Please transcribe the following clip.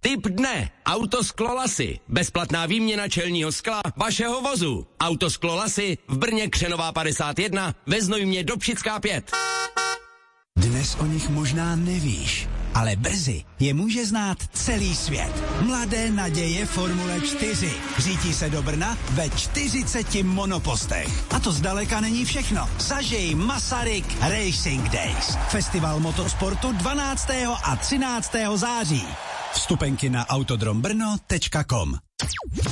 Tip dne. Autosklo Lasy. Bezplatná výměna čelního skla vašeho vozu. Autosklo Lasy v Brně Křenová 51, ve Znojmě Dobšická 5. Dnes o nich možná nevíš, ale brzy je může znát celý svět. Mladé naděje Formule 4. Řítí se do Brna ve 40 monopostech. A to zdaleka není všechno. Zažij Masaryk Racing Days. Festival motorsportu 12. a 13. září. Vstupenky na autodrombrno.com.